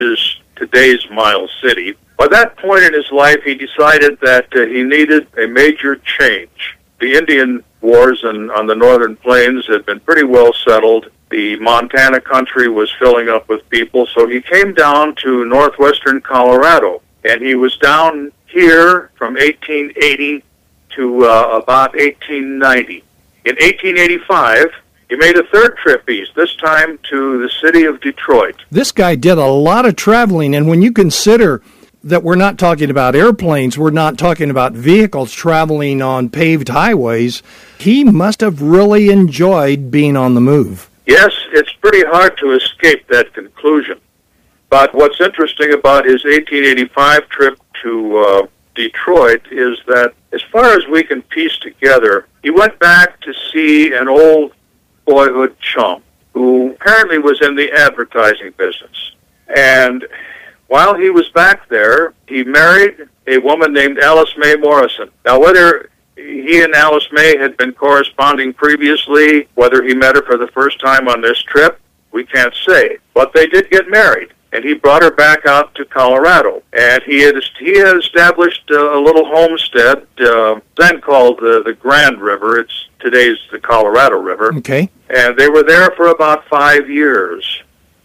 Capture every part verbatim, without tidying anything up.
is today's Miles City. By that point in his life, he decided that uh, he needed a major change. The Indian wars in, on the northern plains had been pretty well settled. The Montana country was filling up with people, so he came down to northwestern Colorado, and he was down here from eighteen eighty to uh, about eighteen ninety. In eighteen eighty-five, he made a third trip east, this time to the city of Detroit. This guy did a lot of traveling, and when you consider that we're not talking about airplanes, we're not talking about vehicles traveling on paved highways, he must have really enjoyed being on the move. Yes, it's pretty hard to escape that conclusion. But what's interesting about his eighteen eighty-five trip to uh, Detroit is that, as far as we can piece together, he went back to see an old boyhood chum who apparently was in the advertising business. And while he was back there, he married a woman named Alice May Morrison. Now, whether he and Alice May had been corresponding previously, whether he met her for the first time on this trip, we can't say. But they did get married, and he brought her back out to Colorado. And he had he had established a, a little homestead, uh, then called the, the Grand River. It's today's the Colorado River. Okay. And they were there for about five years.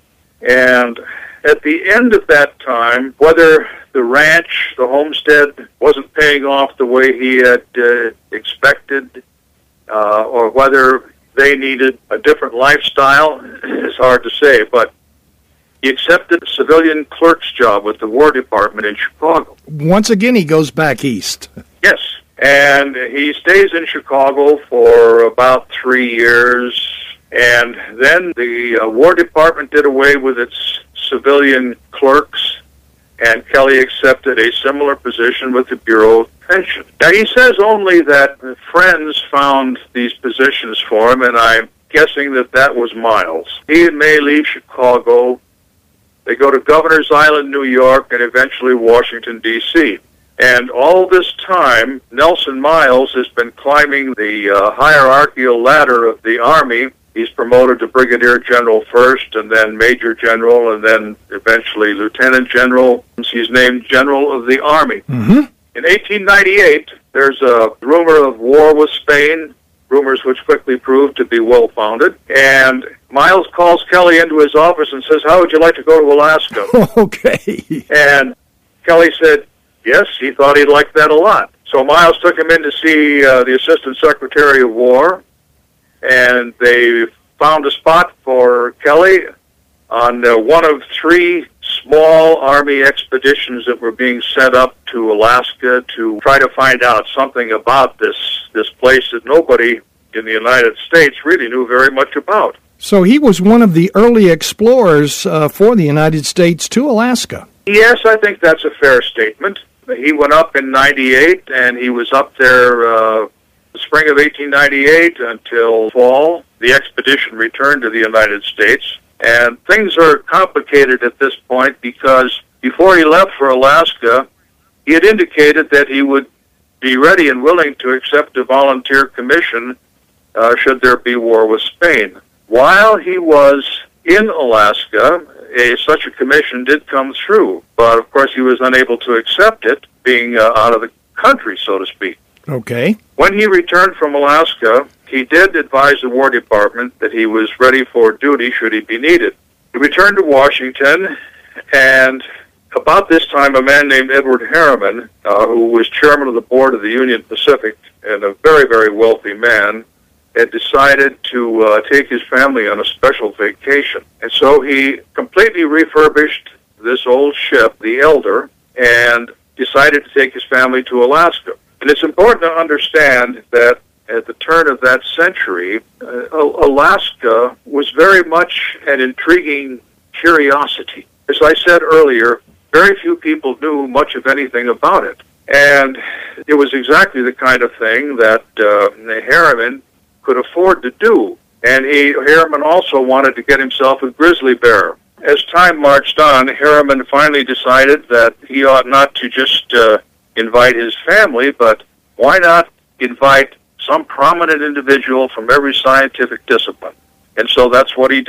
And at the end of that time, whether the ranch, the homestead, wasn't paying off the way he had uh, expected, uh, or whether they needed a different lifestyle, is hard to say. But he accepted a civilian clerk's job with the War Department in Chicago. Once again, he goes back east. Yes, and he stays in Chicago for about three years, and then the uh, War Department did away with its civilian clerks, and Kelly accepted a similar position with the Bureau of Pension. Now, he says only that friends found these positions for him, and I'm guessing that that was Miles. He and May leave Chicago. They go to Governor's Island, New York, and eventually Washington, D C And all this time, Nelson Miles has been climbing the uh, hierarchical ladder of the Army. He's promoted to Brigadier General first, and then Major General, and then eventually Lieutenant General. He's named General of the Army. Mm-hmm. In eighteen ninety-eight, there's a rumor of war with Spain, rumors which quickly proved to be well-founded. And Miles calls Kelly into his office and says, "How would you like to go to Alaska?" Okay. And Kelly said, yes, he thought he'd like that a lot. So Miles took him in to see uh, the Assistant Secretary of War, and they found a spot for Kelly on uh, one of three small Army expeditions that were being sent up to Alaska to try to find out something about this, this place that nobody in the United States really knew very much about. So he was one of the early explorers uh, for the United States to Alaska. Yes, I think that's a fair statement. He went up in ninety-eight, and he was up there uh, the spring of eighteen ninety-eight until fall. The expedition returned to the United States, and things are complicated at this point because before he left for Alaska, he had indicated that he would be ready and willing to accept a volunteer commission uh, should there be war with Spain. While he was in Alaska, a, such a commission did come through, but of course he was unable to accept it, being uh, out of the country, so to speak. Okay. When he returned from Alaska, he did advise the War Department that he was ready for duty should he be needed. He returned to Washington, and about this time a man named Edward Harriman, uh, who was chairman of the board of the Union Pacific and a very, very wealthy man, had decided to uh, take his family on a special vacation. And so he completely refurbished this old ship, the Elder, and decided to take his family to Alaska. And it's important to understand that at the turn of that century, uh, Alaska was very much an intriguing curiosity. As I said earlier, very few people knew much of anything about it. And it was exactly the kind of thing that uh, Harriman could afford to do. And he, Harriman also wanted to get himself a grizzly bear. As time marched on, Harriman finally decided that he ought not to just uh, invite his family, but why not invite some prominent individual from every scientific discipline? And so that's what he did.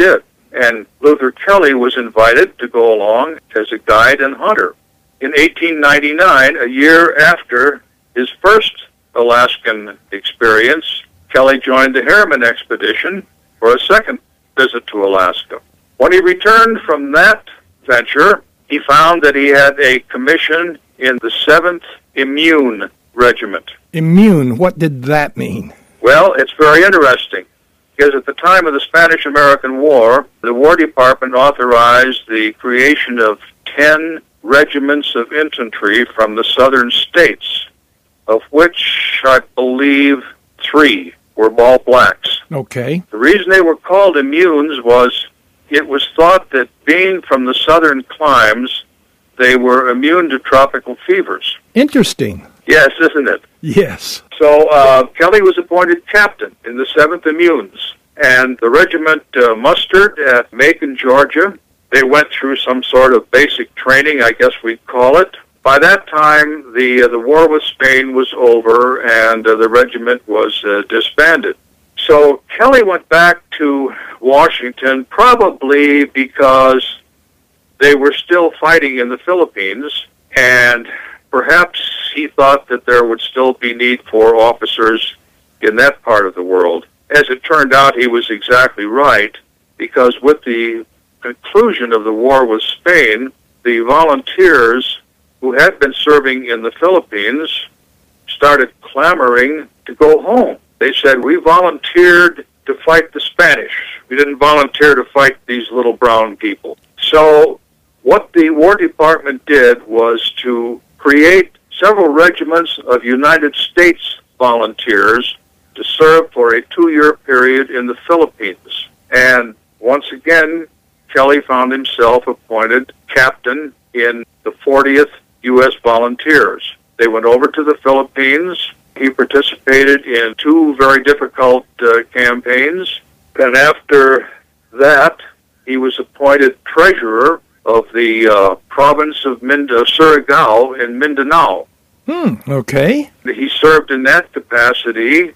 and Luther Kelly was invited to go along as a guide and hunter. In eighteen ninety-nine, a year after his first Alaskan experience, Kelly joined the Harriman expedition for a second visit to Alaska. When he returned from that venture, he found that he had a commission in the seventh Immune Regiment. Immune, what did that mean? Well, it's very interesting, because at the time of the Spanish-American War, the War Department authorized the creation of ten regiments of infantry from the southern states, of which I believe three were all blacks. Okay. The reason they were called immunes was it was thought that being from the southern climes, they were immune to tropical fevers. Interesting. Yes, isn't it? Yes. So uh, Kelly was appointed captain in the seventh Immunes, and the regiment uh, mustered at Macon, Georgia. They went through some sort of basic training, I guess we'd call it. By that time, the uh, the war with Spain was over, and uh, the regiment was uh, disbanded. So Kelly went back to Washington probably because they were still fighting in the Philippines, and perhaps he thought that there would still be need for officers in that part of the world. As it turned out, he was exactly right, because with the conclusion of the war with Spain, the volunteers who had been serving in the Philippines started clamoring to go home. They said, we volunteered to fight the Spanish. We didn't volunteer to fight these little brown people. So what the War Department did was to create several regiments of United States volunteers to serve for a two-year period in the Philippines. And once again, Kelly found himself appointed captain in the fortieth U S Volunteers. They went over to the Philippines. He participated in two very difficult uh, campaigns. And after that, he was appointed treasurer of the uh, province of Mind- Surigao in Mindanao. Hmm, okay. He served in that capacity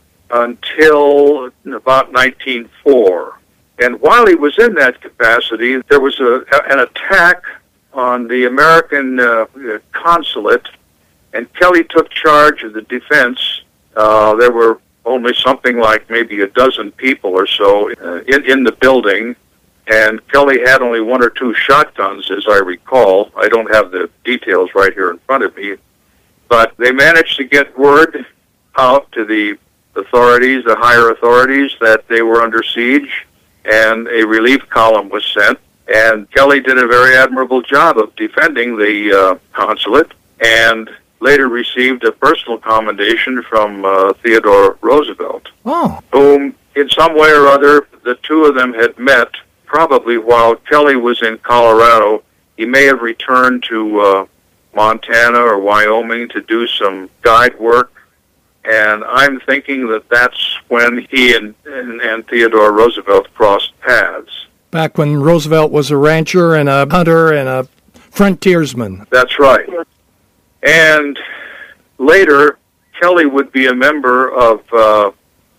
until about nineteen oh four. And while he was in that capacity, there was a, an attack on the American uh, consulate, and Kelly took charge of the defense. Uh, there were only something like maybe a dozen people or so uh, in, in the building, and Kelly had only one or two shotguns, as I recall. I don't have the details right here in front of me, but they managed to get word out to the authorities, the higher authorities, that they were under siege, and a relief column was sent. And Kelly did a very admirable job of defending the uh, consulate, and later received a personal commendation from uh, Theodore Roosevelt, oh. whom, in some way or other, the two of them had met, probably while Kelly was in Colorado. He may have returned to uh, Montana or Wyoming to do some guide work, and I'm thinking that that's when he and, and, and Theodore Roosevelt crossed paths. Back when Roosevelt was a rancher and a hunter and a frontiersman. That's right. And later, Kelly would be a member of uh,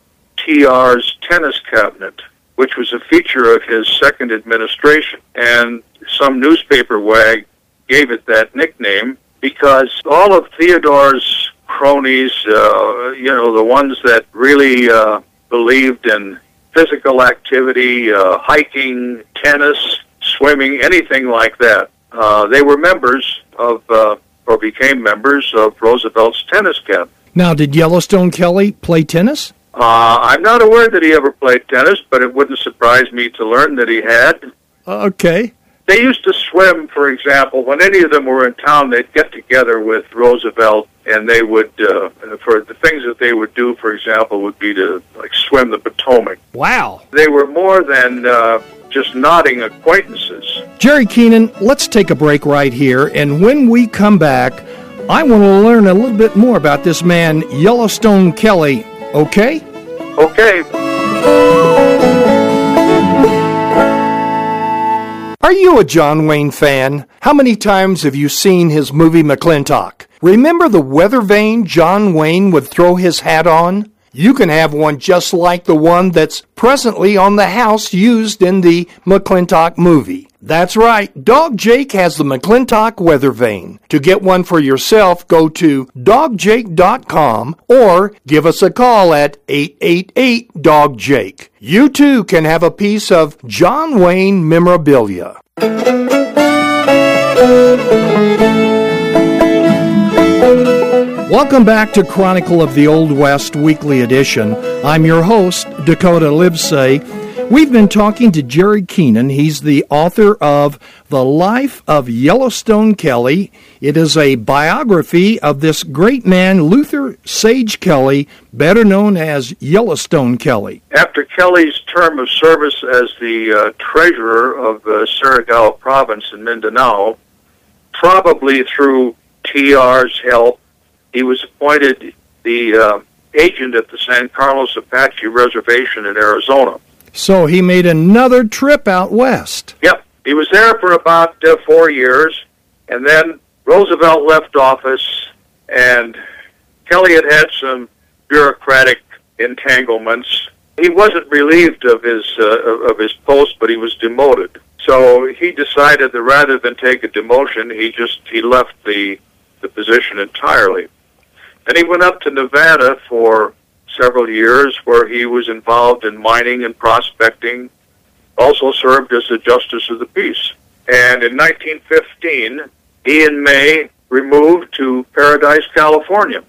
T R's tennis cabinet, which was a feature of his second administration. And some newspaper wag gave it that nickname because all of Theodore's cronies, uh, you know, the ones that really uh, believed in physical activity, uh, hiking, tennis, swimming, anything like that, uh, they were members of, uh, or became members of Roosevelt's tennis cabinet. Now, did Yellowstone Kelly play tennis? Uh, I'm not aware that he ever played tennis, but it wouldn't surprise me to learn that he had. Okay. They used to swim, for example, when any of them were in town, they'd get together with Roosevelt, and they would, uh, for the things that they would do, for example, would be to, like, swim the Potomac. Wow. They were more than uh, just nodding acquaintances. Jerry Keenan, let's take a break right here, and when we come back, I want to learn a little bit more about this man, Yellowstone Kelly, okay? Okay. Are you a John Wayne fan? How many times have you seen his movie McClintock? Remember the weather vane John Wayne would throw his hat on? you can have one just like the one that's presently on the house used in the McClintock movie. That's right, Dog Jake has the McClintock weather vane. To get one for yourself, go to dog jake dot com or give us a call at eight eight eight dog jake. You too can have a piece of John Wayne memorabilia. Welcome back to Chronicle of the Old West Weekly Edition. I'm your host, Dakota Livesay. We've been talking to Jerry Keenan. He's the author of The Life of Yellowstone Kelly. It is a biography of this great man, Luther Sage Kelly, better known as Yellowstone Kelly. After Kelly's term of service as the uh, treasurer of uh, Surigao province in Mindanao, probably through T R's help, he was appointed the uh, agent at the San Carlos Apache Reservation in Arizona. So he made another trip out west. Yep. He was there for about uh, four years, and then Roosevelt left office, and Kelly had had some bureaucratic entanglements. He wasn't relieved of his uh, of his post, but he was demoted. So he decided that rather than take a demotion, he just he left the the position entirely. Then he went up to Nevada for several years, where he was involved in mining and prospecting, also served as a justice of the peace. And in nineteen fifteen, he and May removed to Paradise, California,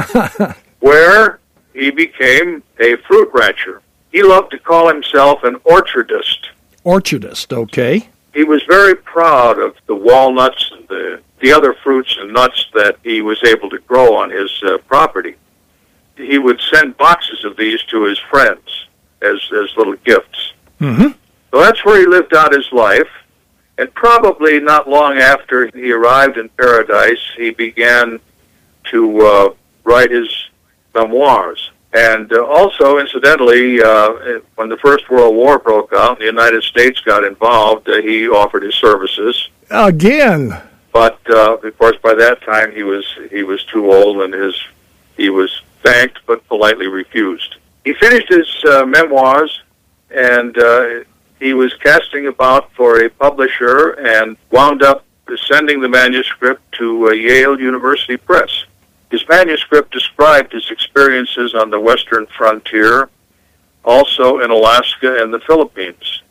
where he became a fruit rancher. He loved to call himself an orchardist. Orchardist, okay. He was very proud of the walnuts and the, the other fruits and nuts that he was able to grow on his uh, property. He would send boxes of these to his friends as, as little gifts. Mm-hmm. So that's where he lived out his life. And probably not long after he arrived in Paradise, he began to uh, write his memoirs. And uh, also, incidentally, uh, when the First World War broke out and the United States got involved, uh, he offered his services. Again. But, uh, of course, by that time, he was he was too old, and his he was thanked but politely refused. He finished his uh, memoirs, and uh, he was casting about for a publisher and wound up sending the manuscript to uh, Yale University Press. His manuscript described his experiences on the western frontier, also in Alaska and the Philippines.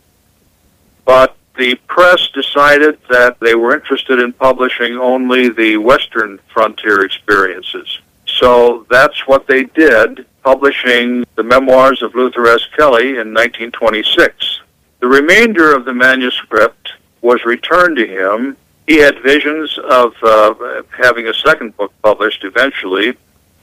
But the press decided that they were interested in publishing only the western frontier experiences. So that's what they did, publishing the memoirs of Luther S. Kelly in nineteen twenty-six. The remainder of the manuscript was returned to him. He had visions of uh, having a second book published eventually,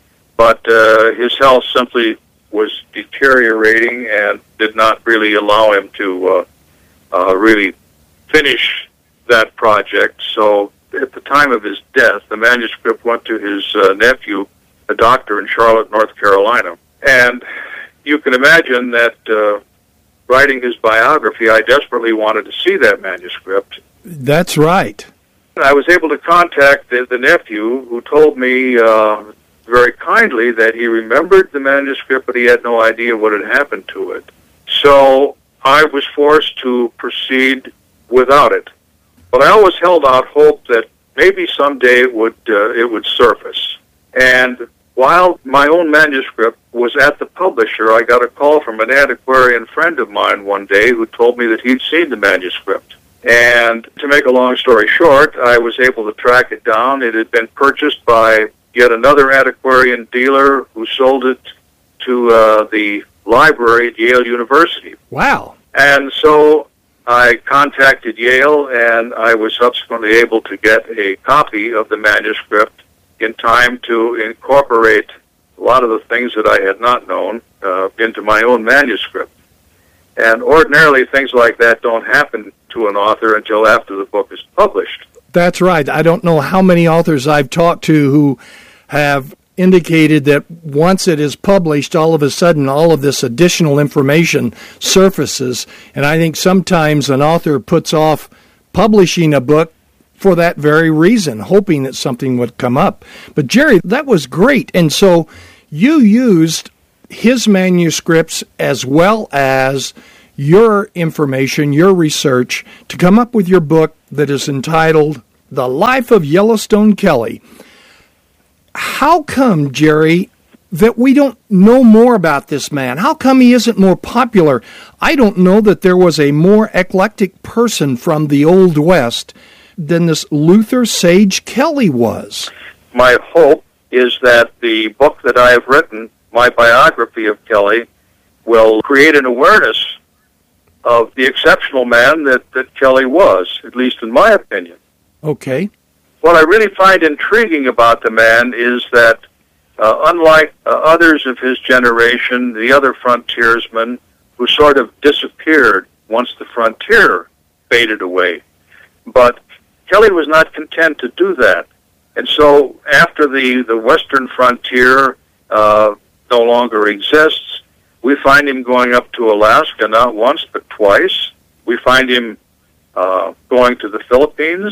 but uh, his health simply was deteriorating and did not really allow him to uh, uh, really finish that project. So at the time of his death, the manuscript went to his uh, nephew, a doctor in Charlotte, North Carolina. And you can imagine that uh, writing his biography, I desperately wanted to see that manuscript. That's right. I was able to contact the, the nephew, who told me uh, very kindly that he remembered the manuscript, but he had no idea what had happened to it. So I was forced to proceed without it. But I always held out hope that maybe someday it would uh, it would surface. And while my own manuscript was at the publisher, I got a call from an antiquarian friend of mine one day who told me that he'd seen the manuscript. And to make a long story short, I was able to track it down. It had been purchased by yet another antiquarian dealer who sold it to uh, the library at Yale University. Wow. And so I contacted Yale, and I was subsequently able to get a copy of the manuscript in time to incorporate a lot of the things that I had not known uh, into my own manuscript. And ordinarily, things like that don't happen to an author until after the book is published. That's right. I don't know how many authors I've talked to who have indicated that once it is published, all of a sudden all of this additional information surfaces. And I think sometimes an author puts off publishing a book for that very reason, hoping that something would come up. But Jerry, that was great. And so you used his manuscripts as well as your information, your research, to come up with your book that is entitled The Life of Yellowstone Kelly. How come, Jerry, that we don't know more about this man? How come he isn't more popular? I don't know that there was a more eclectic person from the Old West than this Luther Sage Kelly was. My hope is that the book that I have written, my biography of Kelly, will create an awareness of the exceptional man that, that Kelly was, at least in my opinion. Okay. What I really find intriguing about the man is that Uh, unlike uh, others of his generation, the other frontiersmen who sort of disappeared once the frontier faded away. But Kelly was not content to do that. And so after the, the western frontier uh, no longer exists, we find him going up to Alaska not once but twice. We find him uh, going to the Philippines.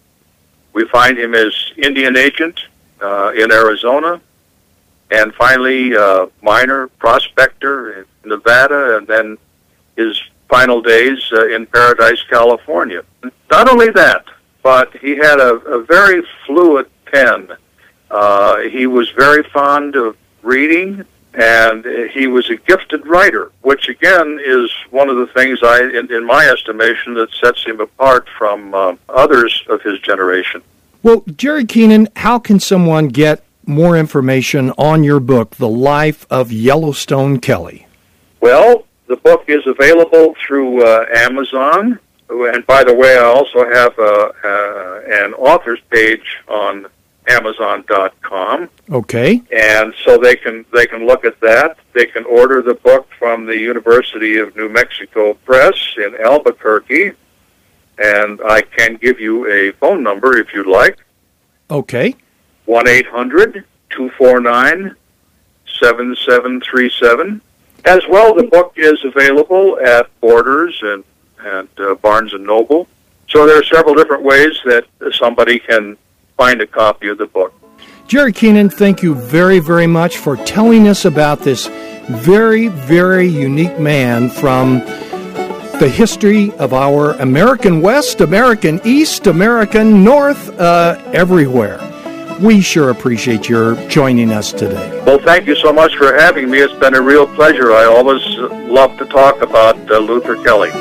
We find him as Indian agent uh, in Arizona. And finally, uh, miner, prospector in Nevada, and then his final days uh, in Paradise, California. Not only that, but he had a, a very fluid pen. Uh, he was very fond of reading, and he was a gifted writer, which again is one of the things, I, in, in my estimation, that sets him apart from uh, others of his generation. Well, Jerry Keenan, how can someone get more information on your book, The Life of Yellowstone Kelly? Well, the book is available through uh, Amazon. And by the way, I also have a, uh, an author's page on Amazon dot com. Okay. And so they can they can look at that. They can order the book from the University of New Mexico Press in Albuquerque. And I can give you a phone number if you'd like. Okay. one eight hundred two four nine seven seven three seven. As well, the book is available at Borders and, and uh, Barnes and Noble. So there are several different ways that somebody can find a copy of the book. Jerry Keenan, thank you very, very much for telling us about this very, very unique man from the history of our American West, American East, American North, uh, everywhere. We sure appreciate your joining us today. Well, thank you so much for having me. It's been a real pleasure. I always love to talk about uh, Luther Kelly.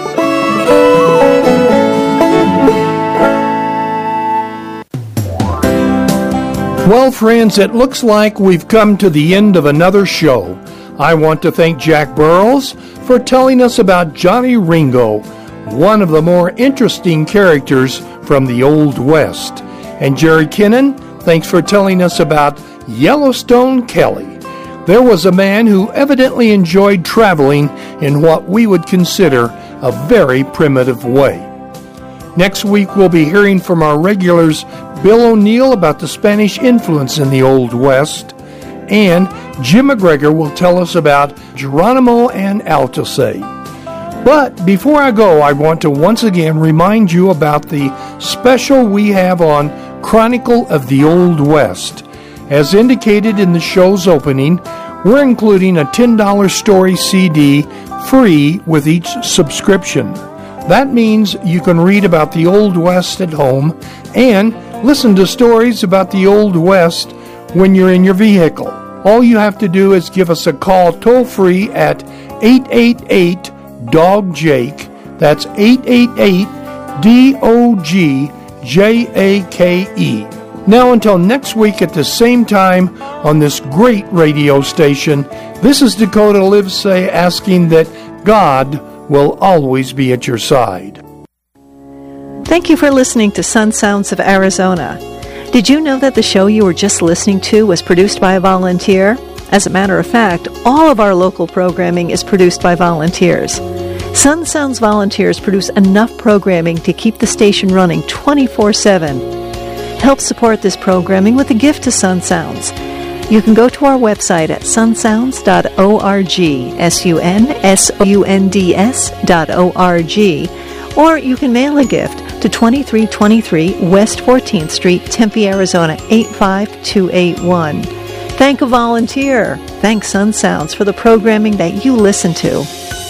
Well, friends, it looks like we've come to the end of another show. I want to thank Jack Burrows for telling us about Johnny Ringo, one of the more interesting characters from the Old West. And Jerry Keenan, thanks for telling us about Yellowstone Kelly. There was a man who evidently enjoyed traveling in what we would consider a very primitive way. Next week, we'll be hearing from our regulars Bill O'Neill about the Spanish influence in the Old West, and Jim McGregor will tell us about Geronimo and Altusay. But before I go, I want to once again remind you about the special we have on Chronicle of the Old West. As indicated in the show's opening, we're including a ten dollars story C D free with each subscription. That means you can read about the Old West at home and listen to stories about the Old West when you're in your vehicle. All you have to do is give us a call toll-free at eight eight eight D O G Jake. That's eight eight eight D O G J A K E. Now, until next week at the same time on this great radio station, this is Dakota Livesay asking that God will always be at your side. Thank you for listening to Sun Sounds of Arizona. Did you know that the show you were just listening to was produced by a volunteer? As a matter of fact, all of our local programming is produced by volunteers. Sun Sounds volunteers produce enough programming to keep the station running twenty-four seven. Help support this programming with a gift to Sun Sounds. You can go to our website at sun sounds dot org, S U N S O U N D S dot O R G, or you can mail a gift to twenty-three twenty-three West fourteenth Street, Tempe, Arizona eight five two eight one. Thank a volunteer. Thank Sun Sounds for the programming that you listen to.